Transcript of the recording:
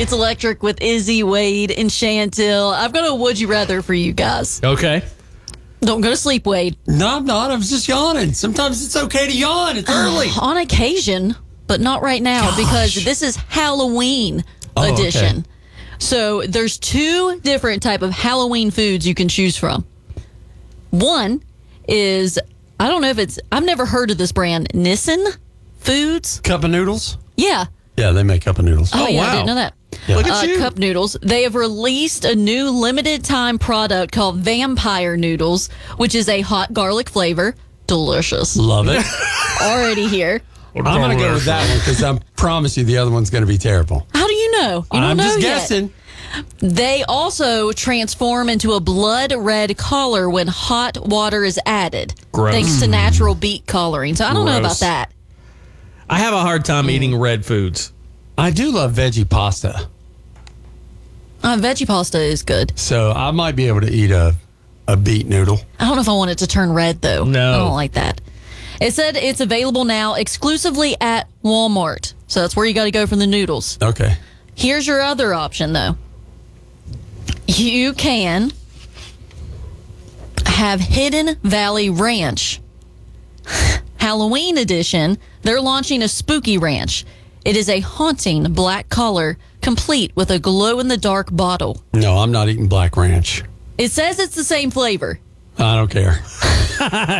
It's Electric with Izzy, Wade, and Chantil. I've got a would you rather for you guys. Okay. Don't go to sleep, Wade. No, I'm not. I was just yawning. Sometimes it's okay to yawn. It's early. On occasion, but not right now because this is Halloween edition. Okay. So there's two different type of Halloween foods you can choose from. One is, I don't know if it's, I've never heard of this brand, Nissen Foods. Cup of noodles? Yeah. Yeah, they make cup of noodles. Oh, yeah, I wow. didn't know that. Yeah. Look at you. Cup noodles. They have released a new limited time product called Vampire Noodles, which is a hot garlic flavor. Delicious. Love it. Already here. I'm going to go with that one because I promise you the other one's going to be terrible. How do you know? You don't I'm know just yet. guessing. They also transform into a blood red color when hot water is added. Gross. Thanks to natural beet coloring. So I don't know about Gross. that. I have a hard time eating red foods. I do love veggie pasta, Veggie pasta is good. so I might be able to eat a beet noodle. I don't know if I want it to turn red, though. No. I don't like that. It said it's available now exclusively at Walmart. So that's where you got to go for the noodles. Okay. Here's your other option, though. You can have Hidden Valley Ranch. Halloween edition, they're launching a spooky ranch. It is a haunting black color, complete with a glow-in-the-dark bottle. No, I'm not eating Black Ranch. It says it's the same flavor. I don't care.